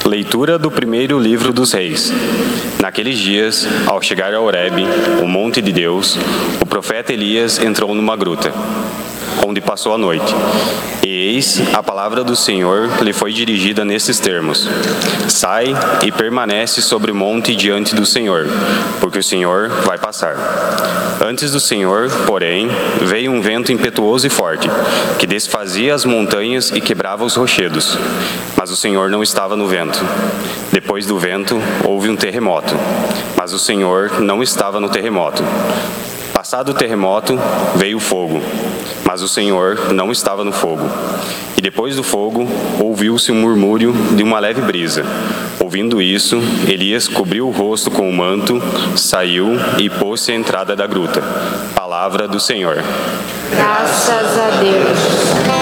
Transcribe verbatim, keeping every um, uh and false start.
Leitura do primeiro livro dos Reis. Naqueles dias, ao chegar a Horebe, o monte de Deus, o profeta Elias entrou numa gruta, onde passou a noite. E eis, a palavra do Senhor lhe foi dirigida nestes termos: Sai e permanece sobre o monte diante do Senhor, porque o Senhor vai passar. Antes do Senhor, porém, veio um vento impetuoso e forte, que desfazia as montanhas e quebrava os rochedos. Mas o Senhor não estava no vento. Depois do vento, houve um terremoto, mas o Senhor não estava no terremoto. Passado o terremoto, veio o fogo, mas o Senhor não estava no fogo. E depois do fogo, ouviu-se um murmúrio de uma leve brisa. Ouvindo isso, Elias cobriu o rosto com o manto, saiu e pôs-se à entrada da gruta. Palavra do Senhor. Graças a Deus.